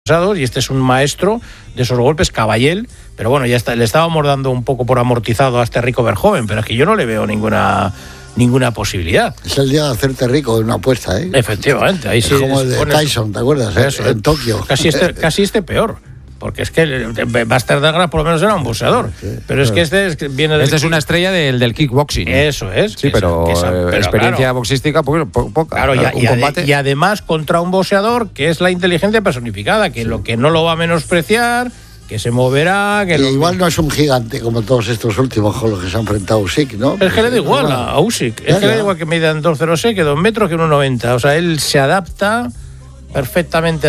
y este es un maestro de esos golpes, Caballel, pero bueno, ya está, le estábamos dando un poco por amortizado a este Rico Verhoeven, pero es que yo no le veo ninguna posibilidad. Es el día de hacerte rico en una apuesta, ¿eh? Efectivamente, ahí sí. Es como el de Tyson, ¿te acuerdas? Eso, en Tokio. Casi este peor. Porque es que Buster Douglas por lo menos era un boxeador. Sí, pero es que viene del... Este es una estrella del kickboxing. Eso es. Sí, pero experiencia boxística poca. Claro, y además contra un boxeador que es la inteligencia personificada, que lo que no lo va a menospreciar, que se moverá... Que igual no es un gigante como todos estos últimos con los que se ha enfrentado Usyk, ¿no? Es que le da igual a Usyk. Es que le da igual que midan 2.06, que 2 metros, que 1.90. O sea, él se adapta perfectamente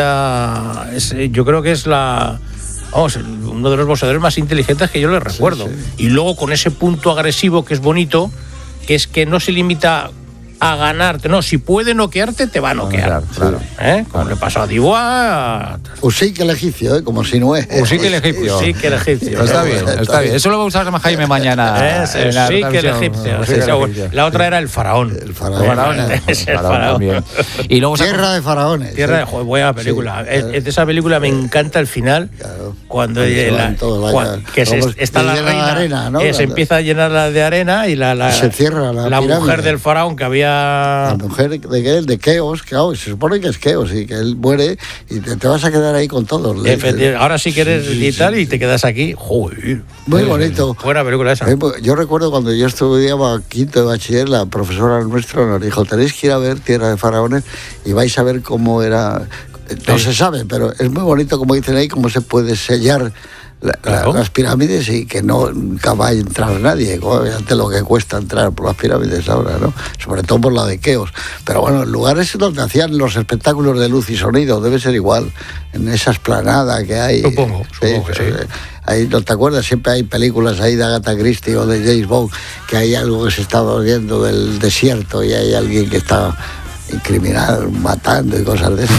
yo creo que es uno de los boxeadores más inteligentes que yo le recuerdo. Sí. Y luego con ese punto agresivo que es bonito, que es que no se limita a ganarte, no, si puede noquearte, te va a noquear. Claro. Como le pasó a Dubois. Usyk el egipcio, como si no es. Usyk el egipio. Está bien. Eso lo va a usar Jaime mañana. Usyk el egipcio. La otra era el faraón. El faraón. Y luego Tierra de faraones. Buena película. De esa película me encanta el final, cuando está la reina, arena, ¿no? Se empieza a llenarla de arena y se cierra la mujer del faraón que había... La mujer de Keos, se supone que es Keos y que él muere y te vas a quedar ahí con todos. Ahora sí que eres militar y te quedas aquí. Joder. Muy bonito. Buena película esa. Yo recuerdo cuando yo estudiaba quinto de bachiller, la profesora nuestra nos dijo: tenéis que ir a ver Tierra de Faraones y vais a ver cómo era. No se sabe, pero es muy bonito, como dicen ahí, cómo se puede sellar las pirámides y que nunca va a entrar nadie. Fíjate lo que cuesta entrar por las pirámides ahora, ¿no? Sobre todo por la de Keos. Pero bueno, en lugares donde hacían los espectáculos de luz y sonido debe ser igual, en esa esplanada que hay. Supongo que sí. Ahí, ¿no te acuerdas? Siempre hay películas ahí de Agatha Christie o de James Bond, que hay algo que se está volviendo del desierto y hay alguien que está criminal, matando y cosas de eso.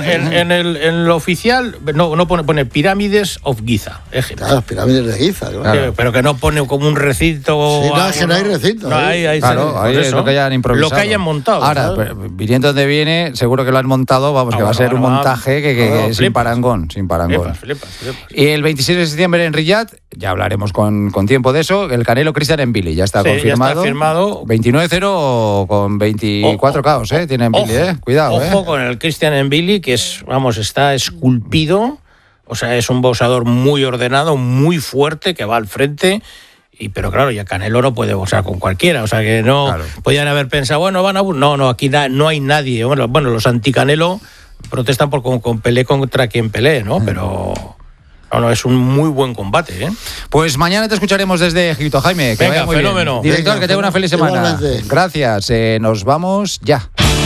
En lo oficial no pone Pyramids of Giza. Claro, las pirámides de Giza, claro. Pero que no pone como un recinto. Sí, es que no hay recinto. Ahí es lo que hayan improvisado. Lo que hayan montado. Ahora, viniendo donde viene, seguro que lo han montado, que va a ser un montaje que sin parangón. Flipas. Y el 26 de septiembre en Riyadh, ya hablaremos con tiempo de eso, el Canelo Christian Mbili, ya está confirmado. Ya está firmado. 29-0 con 24 KOs, tiene Mbili, cuidado. Ojo con el Christian Mbili, que está esculpido, o sea, es un boxeador muy ordenado, muy fuerte, que va al frente. Pero claro, ya Canelo no puede boxear con cualquiera, o sea que no. Claro. Podían haber pensado, van a... No, aquí no hay nadie. Bueno, los anti-Canelo protestan con Pelé contra quien pelee, ¿no? Pero... No, es un muy buen combate, ¿eh? Pues mañana te escucharemos desde Egipto, Jaime. Que vaya muy fenómeno. Bien. Director, que tenga una feliz semana. Igualmente. Gracias. Nos vamos ya.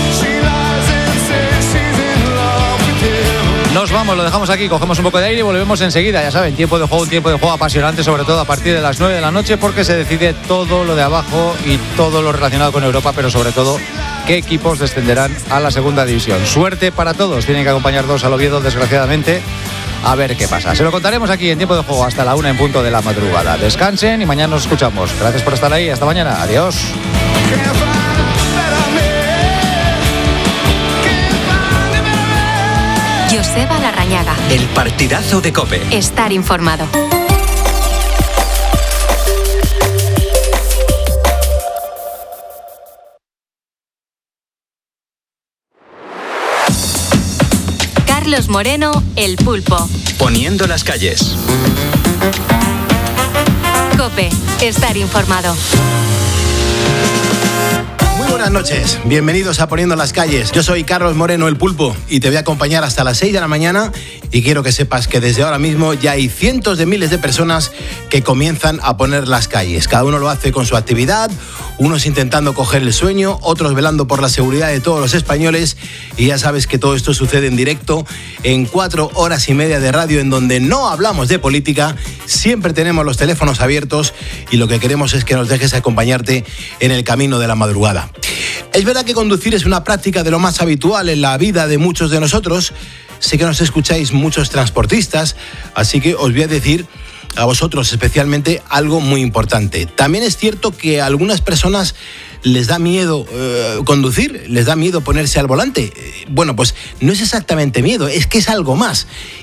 Nos vamos, lo dejamos aquí, cogemos un poco de aire y volvemos enseguida. Ya saben, un tiempo de juego apasionante, sobre todo a partir de las 9 de la noche, porque se decide todo lo de abajo y todo lo relacionado con Europa, pero sobre todo qué equipos descenderán a la segunda división. Suerte para todos, tienen que acompañarnos al Oviedo, desgraciadamente. A ver qué pasa. Se lo contaremos aquí en tiempo de juego hasta la 1 en punto de la madrugada. Descansen y mañana nos escuchamos. Gracias por estar ahí. Hasta mañana. Adiós. Joseba Larrañaga. El partidazo de COPE. Estar informado. Carlos Moreno, El Pulpo. Poniendo las calles. COPE. Estar informado. Muy buenas noches, bienvenidos a Poniendo las Calles. Yo soy Carlos Moreno, El Pulpo, y te voy a acompañar hasta las 6 de la mañana y quiero que sepas que desde ahora mismo ya hay cientos de miles de personas que comienzan a poner las calles. Cada uno lo hace con su actividad, unos intentando coger el sueño, otros velando por la seguridad de todos los españoles, y ya sabes que todo esto sucede en directo en 4 horas y media de radio en donde no hablamos de política, siempre tenemos los teléfonos abiertos y lo que queremos es que nos dejes acompañarte en el camino de la madrugada. Es verdad que conducir es una práctica de lo más habitual en la vida de muchos de nosotros. Sé que nos escucháis muchos transportistas, así que os voy a decir a vosotros especialmente algo muy importante. También es cierto que a algunas personas les da miedo conducir, les da miedo ponerse al volante. Bueno, pues no es exactamente miedo, es que es algo más.